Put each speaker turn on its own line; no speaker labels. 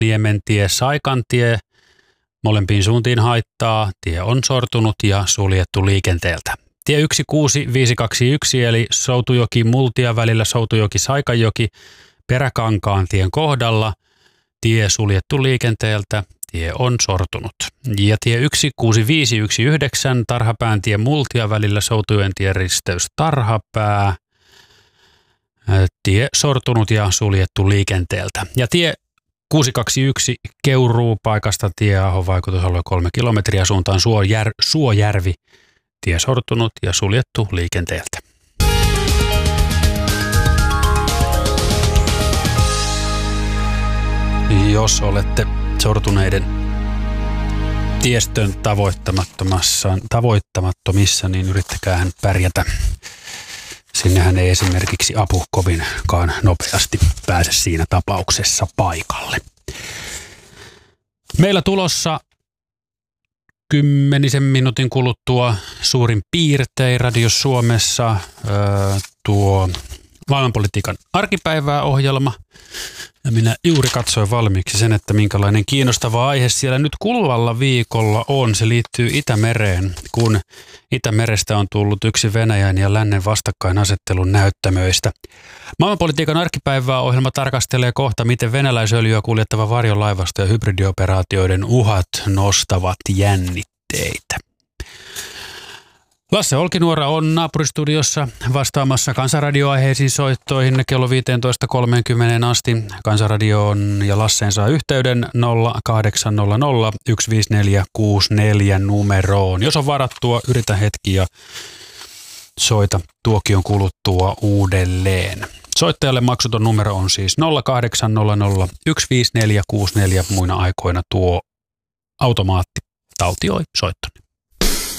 Niementie, Saikantie, molempiin suuntiin haittaa, tie on sortunut ja suljettu liikenteeltä. Tie 16521 eli Soutujoki-Multia välillä Soutujoki-Saikanjoki Peräkankaan tien kohdalla, tie suljettu liikenteeltä, tie on sortunut. Ja tie 16519 Tarhapään-tie Multia välillä Soutujoentien risteys Tarhapää, tie sortunut ja suljettu liikenteeltä. Ja tie 621 Keuruu paikasta Tieahon vaikutusalue 3 kilometriä suuntaan Suojärvi, tie sortunut ja suljettu liikenteeltä. Jos olette sortuneiden tiestön tavoittamattomissa, niin yrittäkäähän pärjätä. Sinnehän ei esimerkiksi apu kovinkaan nopeasti pääse siinä tapauksessa paikalle. Meillä tulossa 10 minuutin kuluttua suurin piirtein Radio Suomessa tuo maailmanpolitiikan arkipäivää -ohjelma. Ja minä juuri katsoin valmiiksi sen, että minkälainen kiinnostava aihe siellä nyt kuluvalla viikolla on. Se liittyy Itämereen, kun Itämerestä on tullut yksi Venäjän ja lännen vastakkainasettelun näyttämöistä. Maailmanpolitiikan arkipäivää -ohjelma tarkastelee kohta, miten venäläisöljyä kuljettava varjolaivasto ja hybridioperaatioiden uhat nostavat jännitteitä. Lasse Olkinuora on naapuristudiossa vastaamassa Kansanradio-aiheisiin soittoihin kello 15.30 asti. Kansanradioon ja Lasseen saa yhteyden 0800 154 64 numeroon. Jos on varattua, yritä hetki ja soita tuokion kuluttua uudelleen. Soittajalle maksuton numero on siis 0800 154 64. Muina aikoina tuo automaatti taltioi soittoni.